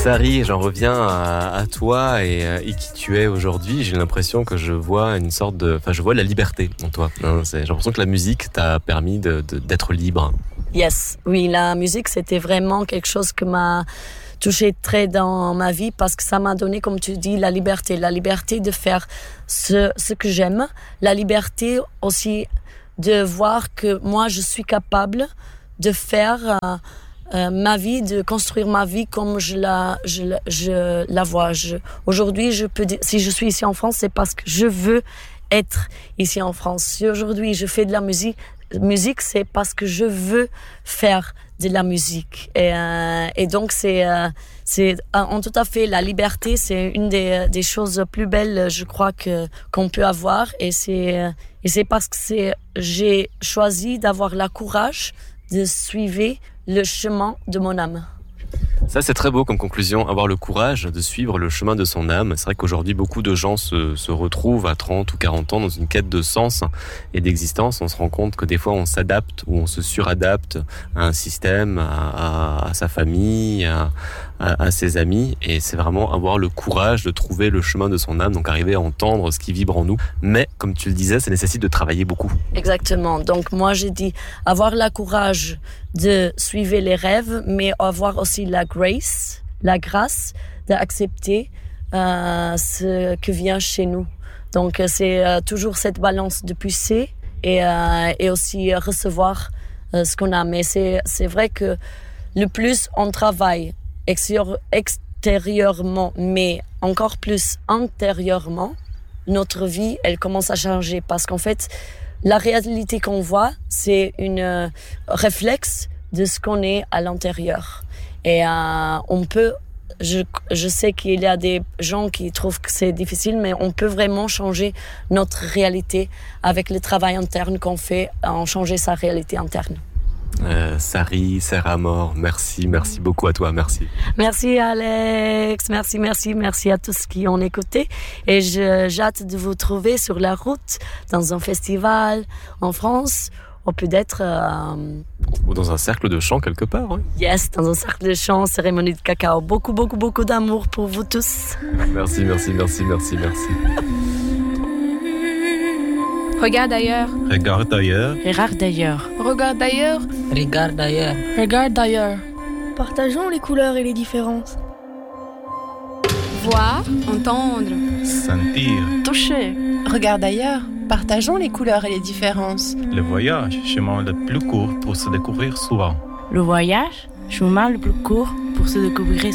Sari, j'en reviens à toi et qui tu es aujourd'hui. J'ai l'impression que je vois une sorte de... Enfin, je vois la liberté en toi. J'ai l'impression que la musique t'a permis d'être libre. Yes, oui, la musique, c'était vraiment quelque chose qui m'a touché très dans ma vie parce que ça m'a donné, comme tu dis, la liberté de faire ce que j'aime, la liberté aussi de voir que moi, je suis capable de faire ma vie, de construire ma vie comme je la vois. Aujourd'hui, je peux dire, si je suis ici en France, c'est parce que je veux être ici en France. Si aujourd'hui je fais de la musique, c'est parce que je veux faire de la musique. Et donc c'est en tout à fait la liberté, c'est une des choses plus belles, je crois, qu'on peut avoir. Et c'est parce que j'ai choisi d'avoir le courage de suivre le chemin de mon âme. Ça, c'est très beau comme conclusion, avoir le courage de suivre le chemin de son âme. C'est vrai qu'aujourd'hui, beaucoup de gens se retrouvent à 30 ou 40 ans dans une quête de sens et d'existence. On se rend compte que des fois, on s'adapte ou on se suradapte à un système, à sa famille, à ses amis. Et c'est vraiment avoir le courage de trouver le chemin de son âme, donc arriver à entendre ce qui vibre en nous. Mais, comme tu le disais, ça nécessite de travailler beaucoup. Exactement. Donc, moi, j'ai dit avoir le courage de suivre les rêves, mais avoir aussi la grâce d'accepter ce que vient chez nous. Donc, c'est toujours cette balance de pousser et aussi recevoir ce qu'on a. Mais c'est vrai que le plus on travaille extérieurement, mais encore plus intérieurement, notre vie, elle commence à changer. Parce qu'en fait, la réalité qu'on voit, c'est une réflexe de ce qu'on est à l'intérieur. Et on peut, je sais qu'il y a des gens qui trouvent que c'est difficile, mais on peut vraiment changer notre réalité avec le travail interne qu'on fait, en changer sa réalité interne. Sari, Serre à mort, merci beaucoup à toi, merci. Merci Alex, merci à tous qui ont écouté et j'ai hâte de vous trouver sur la route, dans un festival en France, ou peut-être... Ou dans un cercle de chant quelque part. Hein. Yes, dans un cercle de chant, cérémonie de cacao. Beaucoup d'amour pour vous tous. Merci. Regarde ailleurs. Regarde ailleurs. Regarde ailleurs. Regarde ailleurs. Regarde ailleurs. Regarde ailleurs. Partageons les couleurs et les différences. Voir, entendre. Sentir. Toucher. Regarde ailleurs. Partageons les couleurs et les différences. Le voyage, chemin le plus court pour se découvrir soi. Le voyage, chemin le plus court pour se découvrir